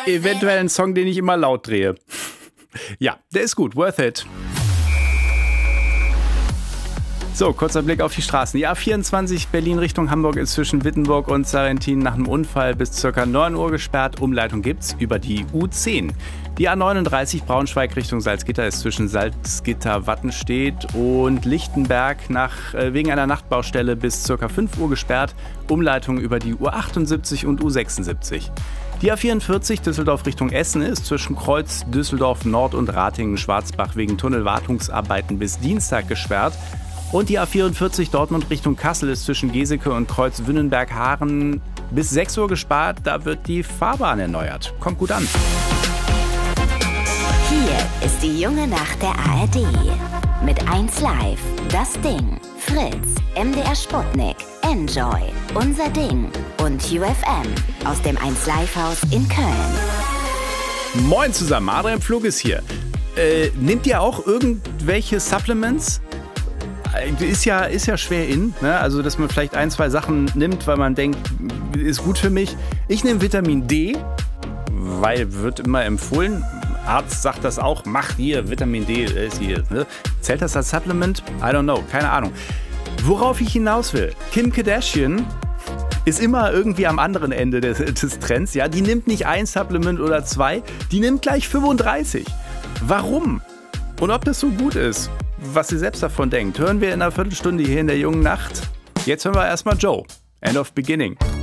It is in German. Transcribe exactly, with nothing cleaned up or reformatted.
eventuell ein Song, den ich immer laut drehe. Ja, der ist gut, worth it. So, kurzer Blick auf die Straßen. Die A vierundzwanzig Berlin Richtung Hamburg ist zwischen Wittenburg und Sarrentin nach einem Unfall bis ca. neun Uhr gesperrt. Umleitung gibt's über die U zehn. Die A neununddreißig Braunschweig Richtung Salzgitter ist zwischen Salzgitter-Wattenstedt und Lichtenberg nach, äh, wegen einer Nachtbaustelle bis ca. fünf Uhr gesperrt. Umleitung über die U achtundsiebzig und U sechsundsiebzig. Die A vierundvierzig Düsseldorf Richtung Essen ist zwischen Kreuz, Düsseldorf Nord und Ratingen-Schwarzbach wegen Tunnelwartungsarbeiten bis Dienstag gesperrt. Und die A vierundvierzig Dortmund Richtung Kassel ist zwischen Geseke und Kreuz Wünnenberg-Haaren bis sechs Uhr gespart. Da wird die Fahrbahn erneuert. Kommt gut an. Hier ist die junge Nacht der A R D. Mit eins Live, Das Ding, Fritz, M D R Sputnik, Enjoy, Unser Ding und U F M aus dem eins Live Haus in Köln. Moin zusammen, Adrian Pflug ist hier. Äh, nehmt ihr auch irgendwelche Supplements? Ist ja, ist ja schwer in, ne? Also dass man vielleicht ein, zwei Sachen nimmt, weil man denkt, ist gut für mich. Ich nehme Vitamin D, weil wird immer empfohlen. Arzt sagt das auch, mach hier, Vitamin D ist hier. Ne? Zählt das als Supplement? I don't know, keine Ahnung. Worauf ich hinaus will, Kim Kardashian ist immer irgendwie am anderen Ende des, des Trends. Ja? Die nimmt nicht ein Supplement oder zwei, die nimmt gleich fünfunddreißig. Warum? Und ob das so gut ist? Was sie selbst davon denkt, hören wir in einer Viertelstunde hier in der jungen Nacht. Jetzt hören wir erstmal Joe. End of Beginning.